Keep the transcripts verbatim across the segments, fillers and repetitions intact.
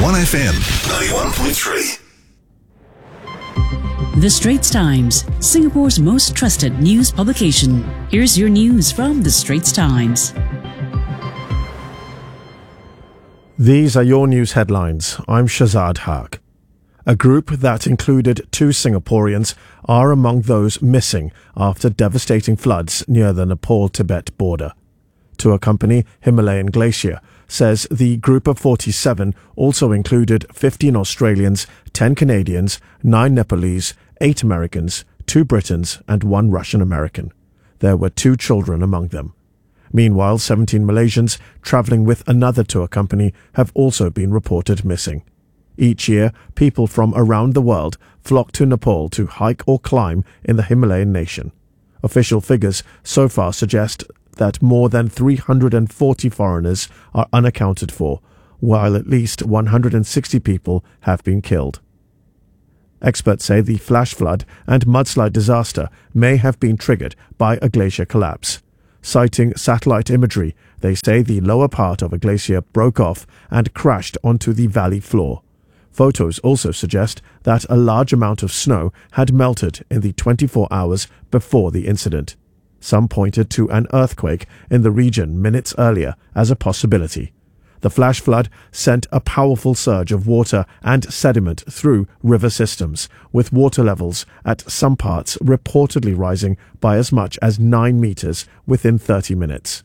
one F M ninety-one point three. The Straits Times, Singapore's most trusted news publication. Here's your news from The Straits Times. These are your news headlines. I'm Shazad Haq. A group that included two Singaporeans are among those missing after devastating floods near the Nepal-Tibet border. To accompany Himalayan Glacier says the group of forty-seven also included fifteen Australians, ten Canadians, nine Nepalese, eight Americans, two Britons and one Russian American. There were two children among them. Meanwhile, seventeen Malaysians travelling with another tour company have also been reported missing. Each year, people from around the world flock to Nepal to hike or climb in the Himalayan nation. Official figures so far suggest that more than three hundred forty foreigners are unaccounted for, while at least one hundred sixty people have been killed. Experts say the flash flood and mudslide disaster may have been triggered by a glacier collapse. Citing satellite imagery, they say the lower part of a glacier broke off and crashed onto the valley floor. Photos also suggest that a large amount of snow had melted in the twenty-four hours before the incident. Some pointed to an earthquake in the region minutes earlier as a possibility. The flash flood sent a powerful surge of water and sediment through river systems, with water levels at some parts reportedly rising by as much as nine meters within thirty minutes.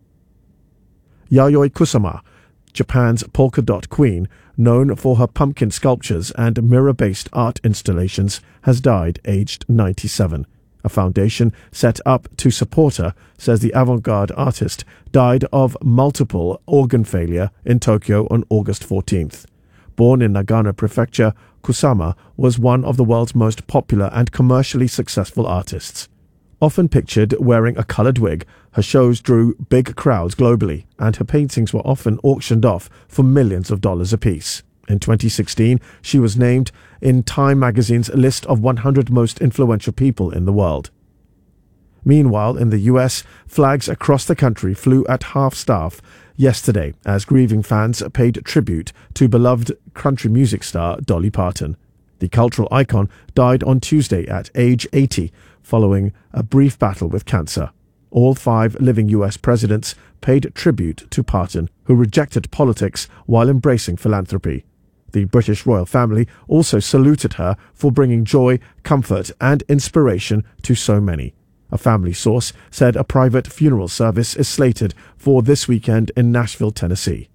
Yayoi Kusama, Japan's polka dot queen, known for her pumpkin sculptures and mirror-based art installations, has died aged ninety-seven. A foundation set up to support her says the avant-garde artist died of multiple organ failure in Tokyo on August fourteenth. Born in Nagano Prefecture, Kusama was one of the world's most popular and commercially successful artists. Often pictured wearing a coloured wig, her shows drew big crowds globally, and her paintings were often auctioned off for millions of dollars apiece. In twenty sixteen, she was named in Time magazine's list of one hundred most influential people in the world. Meanwhile, in the U S, flags across the country flew at half-staff yesterday as grieving fans paid tribute to beloved country music star Dolly Parton. The cultural icon died on Tuesday at age eighty, following a brief battle with cancer. All five living U S presidents paid tribute to Parton, who rejected politics while embracing philanthropy. The British royal family also saluted her for bringing joy, comfort and inspiration to so many. A family source said a private funeral service is slated for this weekend in Nashville, Tennessee.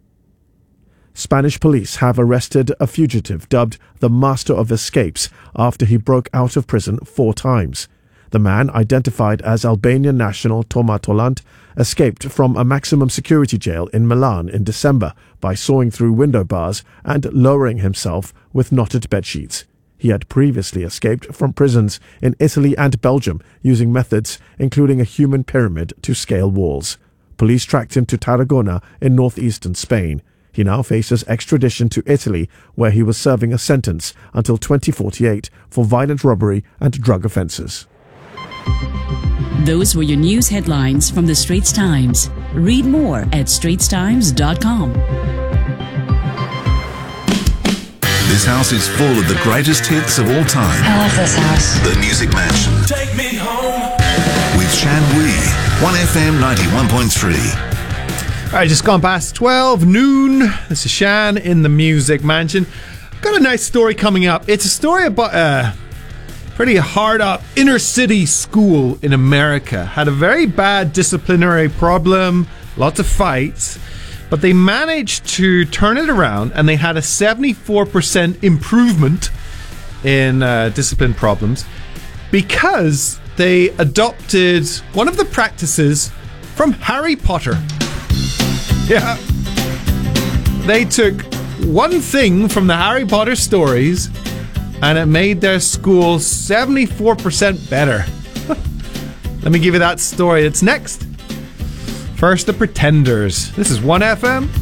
Spanish police have arrested a fugitive dubbed the Master of Escapes after he broke out of prison four times. The man, identified as Albanian national Toma Tolant, escaped from a maximum security jail in Milan in December by sawing through window bars and lowering himself with knotted bedsheets. He had previously escaped from prisons in Italy and Belgium using methods including a human pyramid to scale walls. Police tracked him to Tarragona in northeastern Spain. He now faces extradition to Italy, where he was serving a sentence until twenty forty-eight for violent robbery and drug offences. Those were your news headlines from The Straits Times. Read more at straits times dot com. This house is full of the greatest hits of all time. I love this house. The Music Mansion. Take me home. With Shan Wee. one F M ninety-one point three. All right, just gone past twelve noon. This is Shan in the Music Mansion. Got a nice story coming up. It's a story about a pretty hard up inner city school in America. Had a very bad disciplinary problem, lots of fights, but they managed to turn it around and they had a seventy-four percent improvement in uh, discipline problems because they adopted one of the practices from Harry Potter. Yeah. They took one thing from the Harry Potter stories and it made their school seventy-four percent better. Let me give you that story. It's next. First, The Pretenders. This is one F M